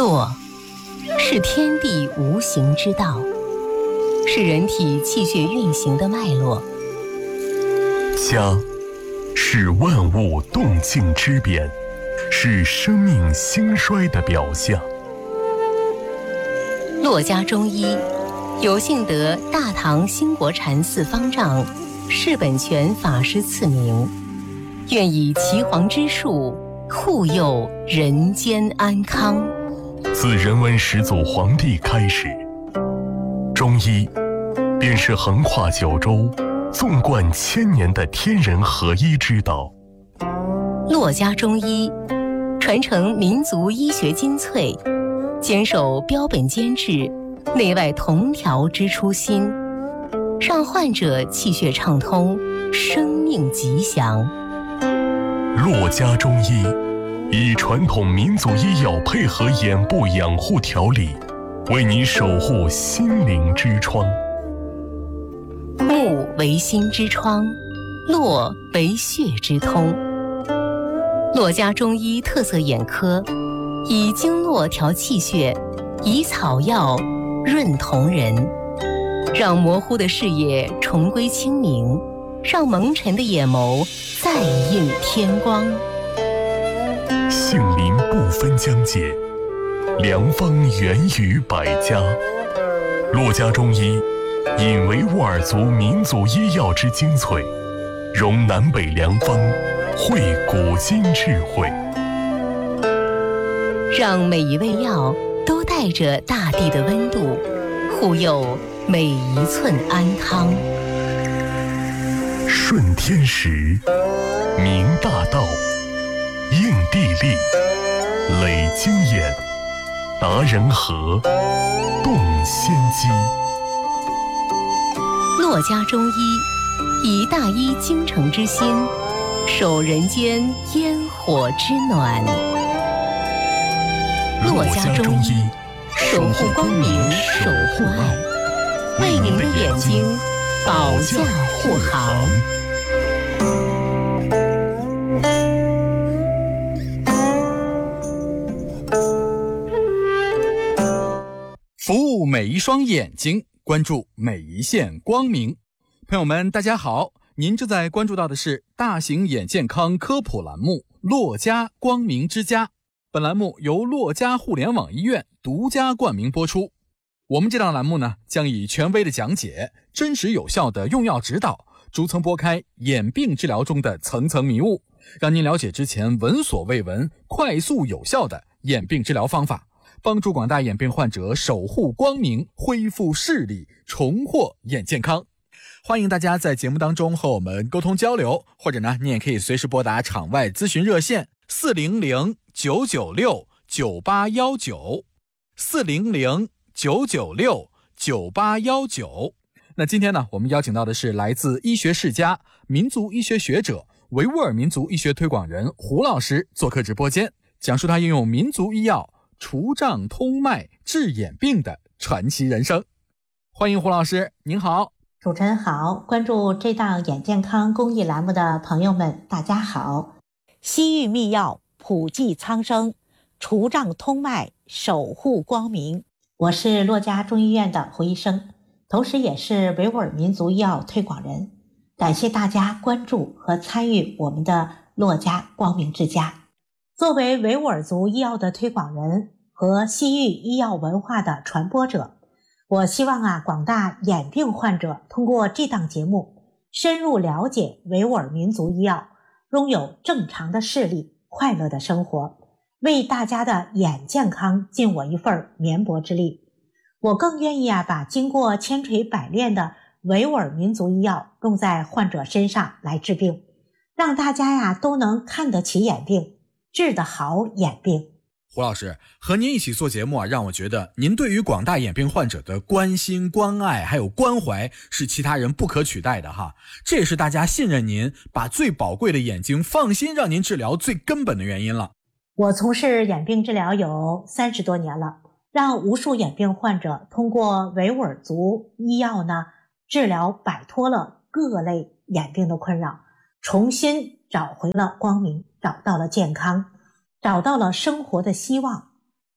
络是天地无形之道，是人体气血运行的脉络。 家是万物动静之变，是生命兴衰的表象。 络家中医有幸得大唐兴国禅寺方丈释本泉法师赐名，愿以岐黄之术护佑人间安康。 自人文始祖黄帝开始，中医便是横跨九州、纵贯千年的天人合一之道。 络家中医传承民族医学精粹，坚守标本兼治、内外同调之初心，让患者气血畅通，生命吉祥。 络家中医以传统民族医药配合眼部养护调理，为您守护心灵之窗。 目为心之窗，络为血之通。络家中医特色眼科，以经络调气血，以草药润瞳仁，让模糊的视野重归清明，让蒙尘的眼眸再映天光。 杏林不分疆界，良方源于百家。络家中医引维吾尔族民族医药之精粹，融南北良方，汇古今智慧， 让每一味药都带着大地的温度，护佑每一寸安康。 顺天时，明大道，应地利，累经验，达人和，动先机。 络家中医以大医精诚之心，守人间烟火之暖。络家中医守护光明，守护爱，为您的眼睛保驾护航。 服务每一双眼睛，关注每一线光明。朋友们大家好，您正在关注到的是大型眼健康科普栏目络家光明之家。本栏目由络家互联网医院独家冠名播出。我们这档栏目呢，将以权威的讲解、真实有效的用药指导，逐层拨开眼病治疗中的层层迷雾，让您了解之前闻所未闻、快速有效的眼病治疗方法，帮助广大眼病患者守护光明，恢复视力，重获眼健康。欢迎大家在节目当中和我们沟通交流，或者呢，你也可以随时拨打场外咨询热线400-996-9819 400-996-9819。那今天呢，我们邀请到的是来自医学世家、民族医学学者、维吾尔民族医学推广人胡老师做客直播间，讲述他应用民族医药除障通脉治眼病的传奇人生。欢迎胡老师，您好。 主持人好，关注这档眼健康公益栏目的朋友们大家好。西域秘药普济苍生，除障通脉守护光明。我是络家中医院的胡医生，同时也是维吾尔民族医药推广人。感谢大家关注和参与我们的络家光明之家。作为维吾尔族医药的推广人和西域医药文化的传播者，我希望广大眼病患者通过这档节目深入了解维吾尔民族医药，拥有正常的视力，快乐的生活，为大家的眼健康尽我一份绵薄之力。我更愿意把经过千锤百炼的维吾尔民族医药用在患者身上来治病，让大家都能看得起眼病，治得好眼病。 胡老师和您一起做节目让我觉得您对于广大眼病患者的关心、关爱还有关怀是其他人不可取代的哈。这也是大家信任您，把最宝贵的眼睛放心让您治疗最根本的原因了。 我从事眼病治疗有30多年了，让无数眼病患者通过维吾尔族医药治疗摆脱了各类眼病的困扰，重新找回了光明，找到了健康，找到了生活的希望。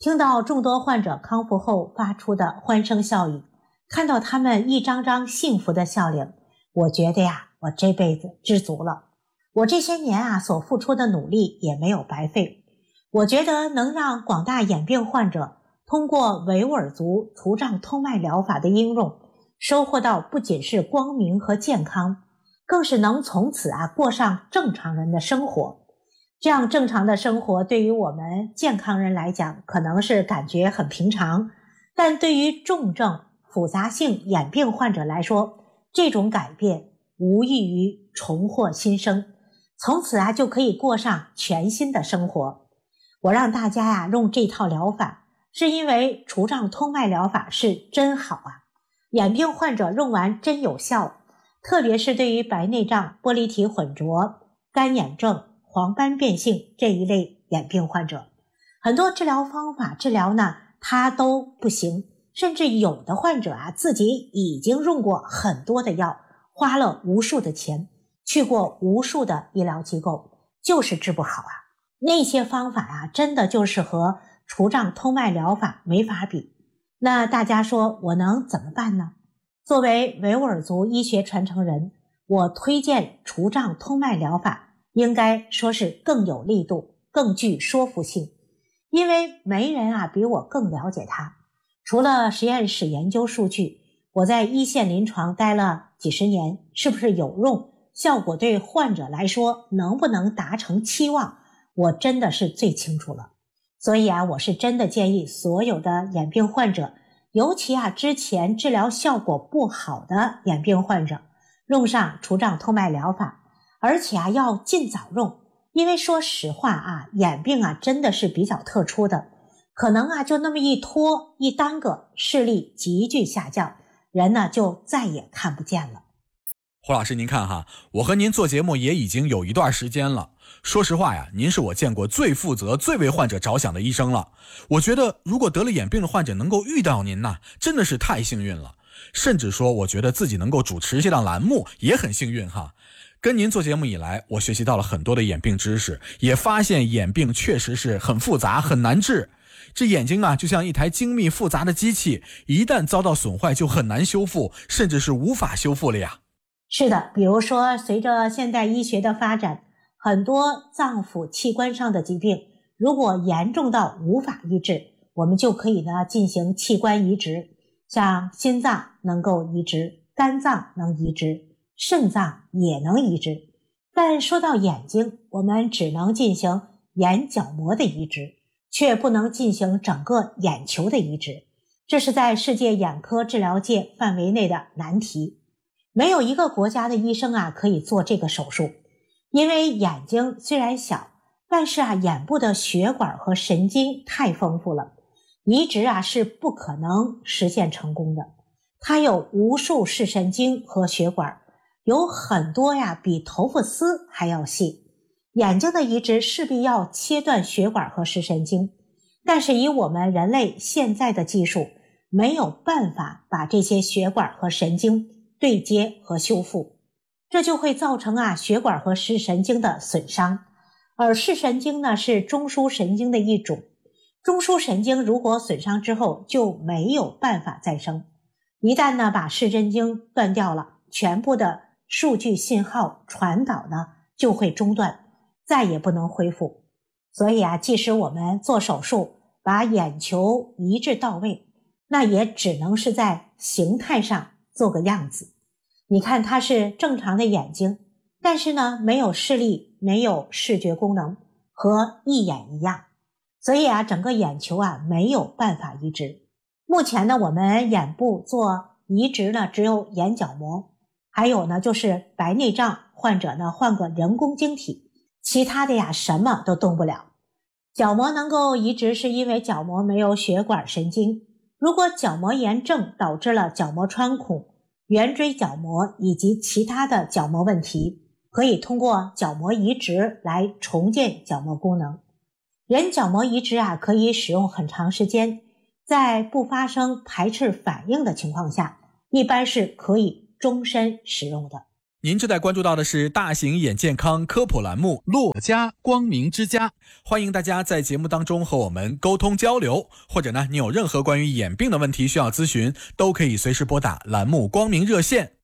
听到众多患者康复后发出的欢声笑语，看到他们一张张幸福的笑脸，我觉得呀，我这辈子知足了。我这些年所付出的努力也没有白费。我觉得能让广大眼病患者通过维吾尔族除障通脉疗法的应用，收获到不仅是光明和健康，更是能从此过上正常人的生活。这样正常的生活对于我们健康人来讲，可能是感觉很平常，但对于重症复杂性眼病患者来说，这种改变无异于重获新生，从此就可以过上全新的生活。我让大家用这套疗法，是因为除障通脉疗法是真好眼病患者用完真有效，特别是对于白内障、玻璃体混浊、干眼症、黄斑变性这一类眼病患者，很多治疗方法治疗呢，它都不行，甚至有的患者自己已经用过很多的药，花了无数的钱，去过无数的医疗机构，就是治不好那些方法真的就是和除障通脉疗法没法比。那大家说我能怎么办呢？作为维吾尔族医学传承人，我推荐除障通脉疗法应该说是更有力度，更具说服性，因为没人比我更了解它。除了实验室研究数据，我在一线临床待了几十年，是不是有用，效果对患者来说能不能达成期望，我真的是最清楚了。所以我是真的建议所有的眼病患者，尤其之前治疗效果不好的眼病患者，用上除障通脉疗法，而且要尽早用。因为说实话眼病真的是比较特殊的，可能就那么一拖一耽搁，视力急剧下降，人呢就再也看不见了。 胡老师您看我和您做节目也已经有一段时间了，说实话您是我见过最负责最为患者着想的医生了。我觉得如果得了眼病的患者能够遇到您真的是太幸运了，甚至说我觉得自己能够主持这档栏目也很幸运跟您做节目以来，我学习到了很多的眼病知识，也发现眼病确实是很复杂很难治。这眼睛就像一台精密复杂的机器，一旦遭到损坏就很难修复，甚至是无法修复了呀。 是的，比如说随着现代医学的发展，很多脏腑器官上的疾病如果严重到无法医治，我们就可以进行器官移植，像心脏能够移植，肝脏能移植，肾脏也能移植。但说到眼睛，我们只能进行眼角膜的移植，却不能进行整个眼球的移植，这是在世界眼科治疗界范围内的难题。没有一个国家的医生可以做这个手术，因为眼睛虽然小，但是眼部的血管和神经太丰富了，移植是不可能实现成功的。它有无数视神经和血管，有很多比头发丝还要细。眼睛的移植势必要切断血管和视神经，但是以我们人类现在的技术，没有办法把这些血管和神经对接和修复，这就会造成血管和视神经的损伤。而视神经呢是中枢神经的一种，中枢神经如果损伤之后就没有办法再生，一旦把视神经断掉了，全部的数据信号传导就会中断，再也不能恢复。所以即使我们做手术把眼球移植到位，那也只能是在形态上做个样子。你看它是正常的眼睛，但是呢没有视力，没有视觉功能，和一眼一样。所以整个眼球没有办法移植。目前呢我们眼部做移植呢只有眼角膜，还有呢就是白内障患者呢换个人工晶体，其他的什么都动不了。角膜能够移植是因为角膜没有血管神经，如果角膜炎症导致了角膜穿孔、圆锥角膜以及其他的角膜问题，可以通过角膜移植来重建角膜功能。人角膜移植可以使用很长时间，在不发生排斥反应的情况下，一般是可以终身使用的。 您正在关注到的是大型眼健康科普栏目骆家光明之家， 欢迎大家在节目当中和我们沟通交流，或者呢，你有任何关于眼病的问题需要咨询，都可以随时拨打栏目光明热线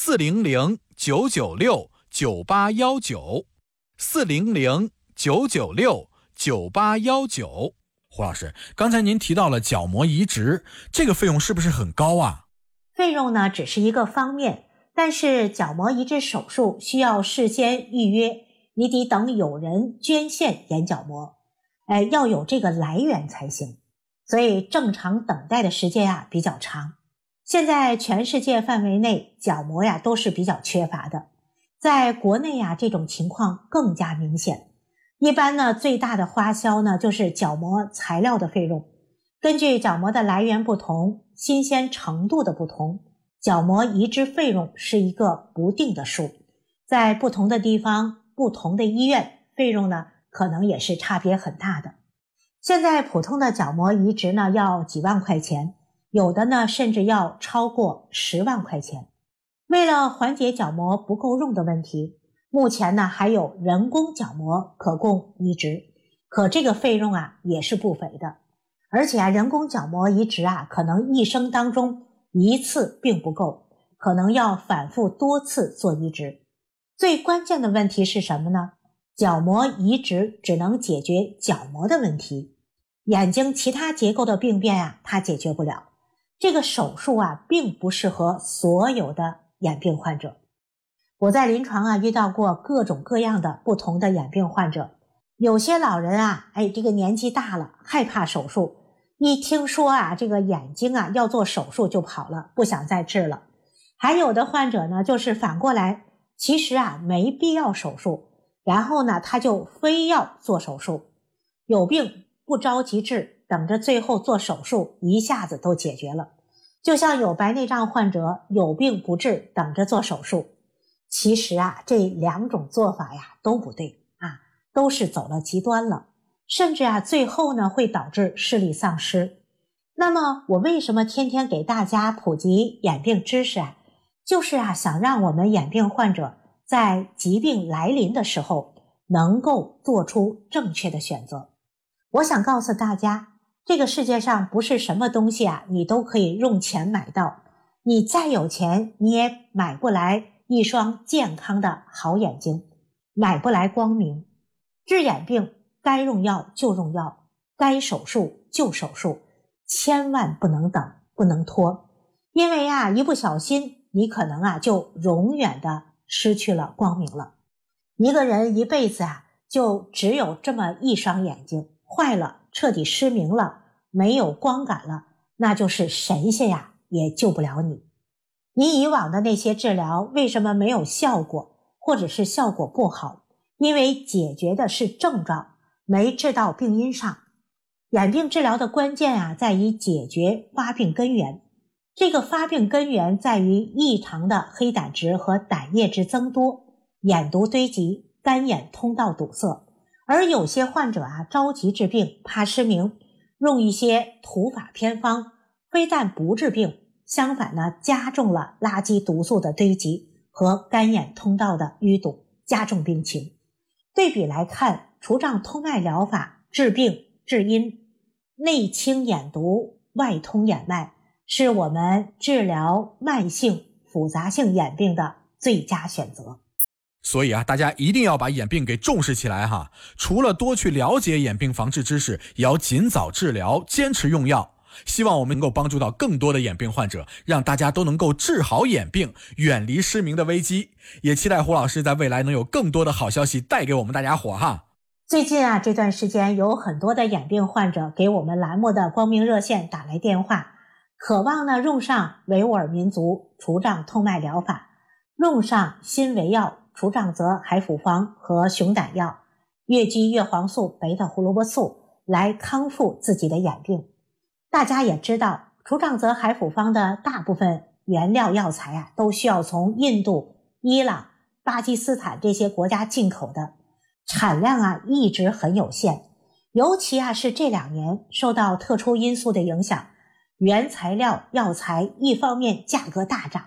400-996-9819，400-996-9819。 胡老师，刚才您提到了角膜移植，这个费用是不是很高啊？ 费用呢只是一个方面，但是角膜移植手术需要事先预约，你得等有人捐献眼角膜，要有这个来源才行，所以正常等待的时间啊比较长。现在全世界范围内角膜呀都是比较缺乏的，在国内呀这种情况更加明显。一般呢最大的花销呢就是角膜材料的费用，根据角膜的来源不同，新鲜程度的不同，角膜移植费用是一个不定的数，在不同的地方、不同的医院，费用呢可能也是差别很大的。现在普通的角膜移植呢要几万块钱，有的呢甚至要超过10万块钱。为了缓解角膜不够用的问题，目前呢还有人工角膜可供移植，可这个费用啊也是不菲的。而且人工角膜移植啊可能一生当中一次并不够，可能要反复多次做移植。最关键的问题是什么呢？角膜移植只能解决角膜的问题，眼睛其他结构的病变啊它解决不了。这个手术啊并不适合所有的眼病患者。我在临床啊遇到过各种各样的不同的眼病患者，有些老人啊这个年纪大了害怕手术，一听说啊这个眼睛啊要做手术就跑了，不想再治了。还有的患者呢就是反过来，其实啊没必要手术，然后呢他就非要做手术。有病不着急治，等着最后做手术一下子都解决了。就像有白内障患者有病不治，等着做手术。其实啊这两种做法呀都不对啊，都是走了极端了，甚至啊最后呢会导致视力丧失。那么我为什么天天给大家普及眼病知识啊？就是啊想让我们眼病患者在疾病来临的时候能够做出正确的选择。我想告诉大家，这个世界上不是什么东西啊你都可以用钱买到，你再有钱你也买不来一双健康的好眼睛，买不来光明。治眼病该用药就用药，该手术就手术，千万不能等，不能拖。因为啊一不小心你可能啊就永远的失去了光明了。一个人一辈子啊就只有这么一双眼睛，坏了彻底失明了，没有光感了，那就是神仙呀也救不了你。你以往的那些治疗为什么没有效果，或者是效果不好？因为解决的是症状，没治到病因上。眼病治疗的关键啊在于解决发病根源。这个发病根源在于异常的黑胆值和胆液质增多，眼毒堆积，干眼通道堵塞。而有些患者啊着急治病，怕失明，用一些土法偏方，非但不治病，相反呢加重了垃圾毒素的堆积和干眼通道的淤堵，加重病情。对比来看，除障通脉疗法治病治因，内清眼毒，外通眼脉，是我们治疗慢性复杂性眼病的最佳选择。 所以啊，大家一定要把眼病给重视起来哈！除了多去了解眼病防治知识，也要尽早治疗，坚持用药。希望我们能够帮助到更多的眼病患者，让大家都能够治好眼病，远离失明的危机。也期待胡老师在未来能有更多的好消息带给我们大家伙哈。 最近啊，这段时间有很多的眼病患者给我们栏目的光明热线打来电话，渴望呢用上维吾尔民族除障通脉疗法，用上新维药除障泽海辅方和熊胆药、越橘叶黄素、贝塔胡萝卜素来康复自己的眼病。大家也知道，除障泽海辅方的大部分原料药材啊，都需要从印度、伊朗、巴基斯坦这些国家进口的，产量啊一直很有限。尤其啊是这2年受到特殊因素的影响，原材料药材一方面价格大涨，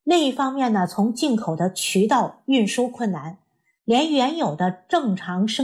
另一方面呢，从进口的渠道运输困难，连原有的正常生